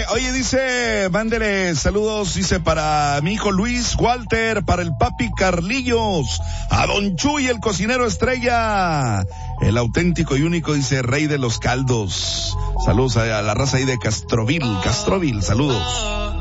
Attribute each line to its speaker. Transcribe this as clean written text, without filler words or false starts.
Speaker 1: Oye, dice, mándele saludos, dice, para mi hijo Luis Walter, para el papi Carlillos, a Don Chuy, el cocinero estrella, el auténtico y único, dice, rey de los caldos. Saludos a la raza ahí de Castroville, saludos.